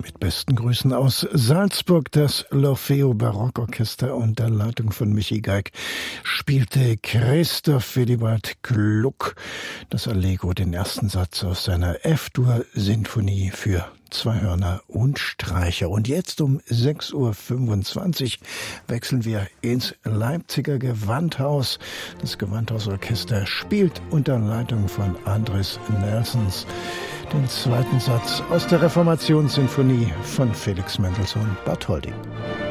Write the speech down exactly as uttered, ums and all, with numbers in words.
Mit besten Grüßen aus Salzburg. Das L'Orfeo Barockorchester unter Leitung von Michi Geig spielte Christoph Willibald Gluck das Allegro, den ersten Satz aus seiner F-Dur-Sinfonie für zwei Hörner und Streicher. Und jetzt um sechs Uhr fünfundzwanzig wechseln wir ins Leipziger Gewandhaus. Das Gewandhausorchester spielt unter Leitung von Andris Nelsons den zweiten Satz aus der Reformationssinfonie von Felix Mendelssohn Bartholdy.